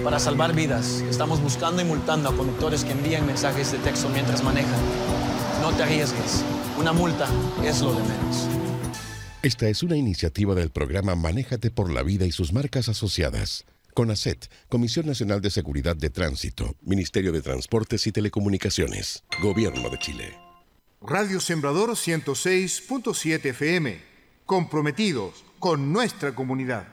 Para salvar vidas, estamos buscando y multando a conductores que envían mensajes de texto mientras manejan. No te arriesgues. Una multa es lo de menos. Esta es una iniciativa del programa Manéjate por la Vida y sus marcas asociadas. CONACET, Comisión Nacional de Seguridad de Tránsito, Ministerio de Transportes y Telecomunicaciones, Gobierno de Chile. Radio Sembrador 106.7 FM, comprometidos con nuestra comunidad.